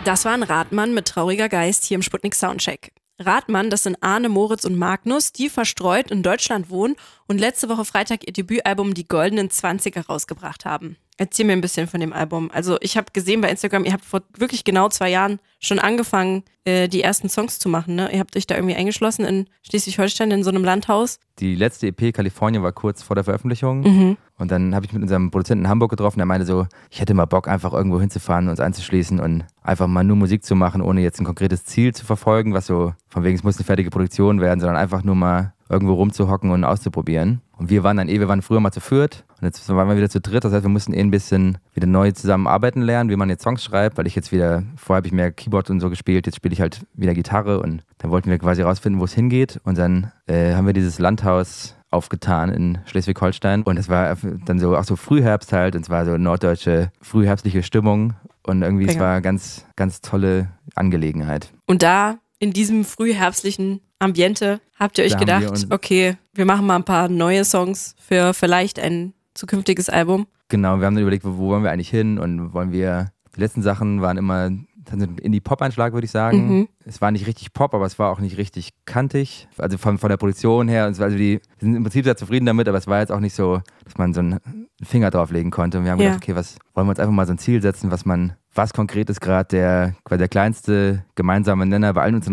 Das war ein Radmann mit trauriger Geist hier im Sputnik Soundcheck. Radmann, das sind Arne, Moritz und Magnus, die verstreut in Deutschland wohnen und letzte Woche Freitag ihr Debütalbum Die Goldenen 20er rausgebracht haben. Erzähl mir ein bisschen von dem Album. Also ich habe gesehen bei Instagram, ihr habt vor wirklich genau 2 Jahren schon angefangen, die ersten Songs zu machen. Ne? Ihr habt euch da irgendwie eingeschlossen in Schleswig-Holstein in so einem Landhaus. Die letzte EP Kalifornien war kurz vor der Veröffentlichung. Und dann habe ich mit unserem Produzenten in Hamburg getroffen, der meinte so, ich hätte mal Bock, einfach irgendwo hinzufahren, uns einzuschließen und einfach mal nur Musik zu machen, ohne jetzt ein konkretes Ziel zu verfolgen, was so von wegen, es muss eine fertige Produktion werden, sondern einfach nur mal irgendwo rumzuhocken und auszuprobieren. Und wir waren früher mal zu viert und jetzt waren wir wieder zu dritt. Das heißt, wir mussten ein bisschen wieder neu zusammenarbeiten lernen, wie man jetzt Songs schreibt, weil vorher habe ich mehr Keyboard und so gespielt, jetzt spiele ich halt wieder Gitarre und dann wollten wir quasi rausfinden, wo es hingeht und dann haben wir dieses Landhaus aufgetan in Schleswig-Holstein und es war dann so auch so Frühherbst halt und es war so norddeutsche frühherbstliche Stimmung und irgendwie es war ganz, ganz tolle Angelegenheit. Und da in diesem frühherbstlichen Ambiente habt ihr euch gedacht, okay, wir machen mal ein paar neue Songs für vielleicht ein zukünftiges Album? Genau, wir haben dann überlegt, wo wollen wir eigentlich hin und die letzten Sachen waren immer ein Indie-Pop-Einschlag, würde ich sagen. Es war nicht richtig Pop, aber es war auch nicht richtig kantig. Also von der Produktion her, wir sind im Prinzip sehr zufrieden damit, aber es war jetzt auch nicht so, dass man so einen Finger drauflegen konnte. Und wir haben gedacht, okay, wollen wir uns einfach mal so ein Ziel setzen, was konkret ist gerade der kleinste gemeinsame Nenner bei allen unseren